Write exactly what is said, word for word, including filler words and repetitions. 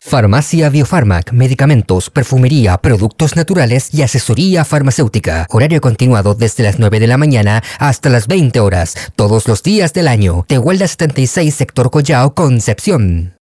Farmacia Biofarmac, medicamentos, perfumería, productos naturales y asesoría farmacéutica. Horario continuado desde las nueve de la mañana hasta las veinte horas, todos los días del año. Tehuelda setenta y seis, Sector Collao, Concepción.